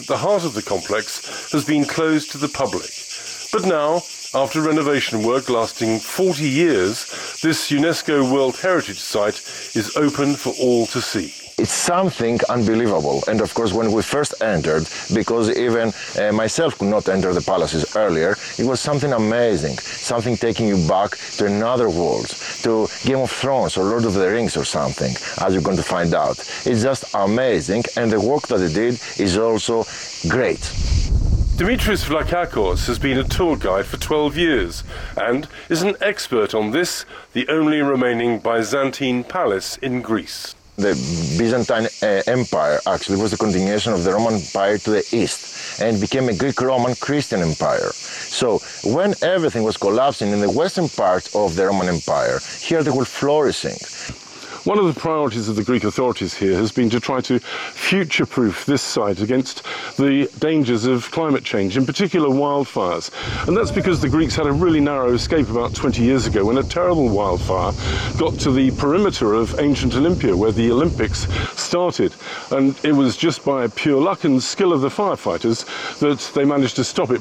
The heart of the complex has been closed to the public. But now, after renovation work lasting 40 years, this UNESCO World Heritage Site is open for all to see. It's something unbelievable. And of course, when we first entered, because even myself could not enter the palaces earlier, it was something amazing, something taking you back to another world, to Game of Thrones or Lord of the Rings or something, as you're going to find out. It's just amazing, and the work that they did is also great. Dimitris Vlachakos has been a tour guide for 12 years and is an expert on this, the only remaining Byzantine palace in Greece. The Byzantine Empire actually was the continuation of the Roman Empire to the east and became a Greek-Roman Christian empire. So when everything was collapsing in the western part of the Roman Empire, here they were flourishing. One of the priorities of the Greek authorities here has been to try to future-proof this site against the dangers of climate change, in particular wildfires. And that's because the Greeks had a really narrow escape about 20 years ago when a terrible wildfire got to the perimeter of ancient Olympia, where the Olympics started. And it was just by pure luck and skill of the firefighters that they managed to stop it.